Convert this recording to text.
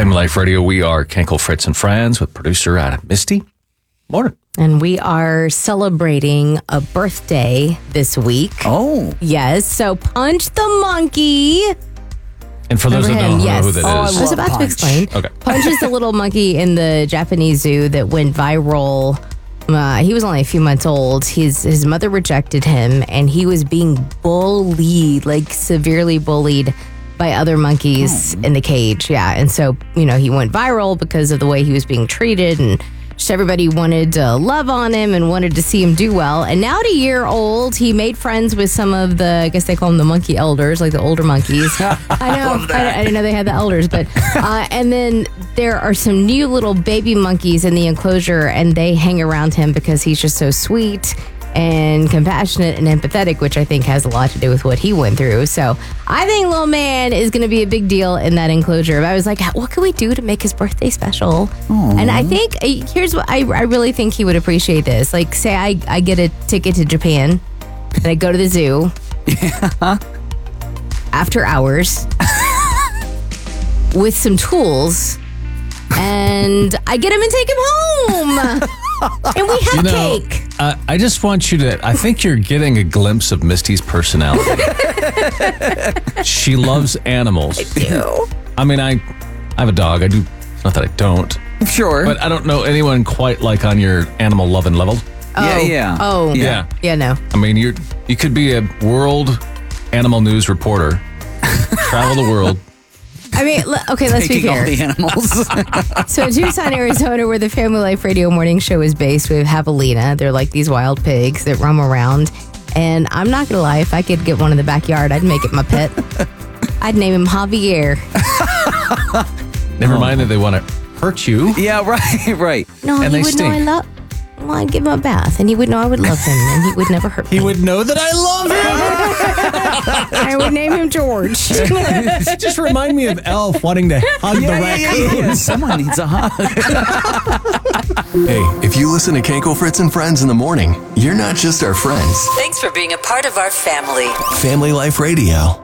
Family Life Radio. We are Kenkel, Fritz, and Friends with producer Adam Misty. Morning. And we are celebrating a birthday this week. Oh. Yes. So Punch the Monkey. And for those that don't know who that is. I was about to explain. Okay. Punch is the little monkey in the Japanese zoo that went viral. He was only a few months old. His mother rejected him, and he was being bullied, like severely bullied by other monkeys in the cage. Yeah. And so, he went viral because of the way he was being treated, and just everybody wanted to love on him and wanted to see him do well. And now at a year old, he made friends with some of the, I guess they call them the monkey elders, like the older monkeys. I know. I didn't know they had the elders, but, and then there are some new little baby monkeys in the enclosure, and they hang around him because he's just so sweet and compassionate and empathetic, which I think has a lot to do with what he went through. So I think little man is going to be a big deal in that enclosure. But I was like, what can we do to make his birthday special? Aww. And I think, here's what I really think he would appreciate this. Like, say I get a ticket to Japan and I go to the zoo. Yeah. After hours with some tools, and I get him and take him home. And we have cake. I just want you to, I think you're getting a glimpse of Misty's personality. She loves animals. I do. I mean, I have a dog. I do, not that I don't. Sure. But I don't know anyone quite like on your animal loving level. Yeah. Oh. Yeah. Yeah, no. I mean, you could be a world animal news reporter, travel the world. I mean, okay, let's be Taking all fair. the animals. So in Tucson, Arizona, where the Family Life Radio morning show is based, we have Javelina. They're like these wild pigs that roam around. And I'm not going to lie, if I could get one in the backyard, I'd make it my pet. I'd name him Javier. Never mind that they want to hurt you. Yeah, right. No, And he they would stink. know I love. Well, I'd give him a bath, and he would know I would love him, and he would never hurt me. He would know that I love I would name him George. him. Just remind me of Elf wanting to hug the raccoon. Yeah. Someone needs a hug. Hey, if you listen to Kenkel, Fritz, and Friends in the morning, you're not just our friends. Thanks for being a part of our family. Family Life Radio.